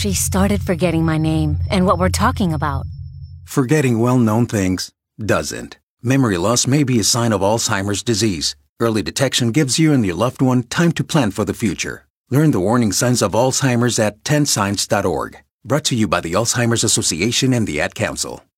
She started forgetting my name and what we're talking about. Forgetting well-known things doesn't. Memory loss may be a sign of Alzheimer's disease. Early detection gives you and your loved one time to plan for the future. Learn the warning signs of Alzheimer's at 10signs.org. Brought to you by the Alzheimer's Association and the Ad Council.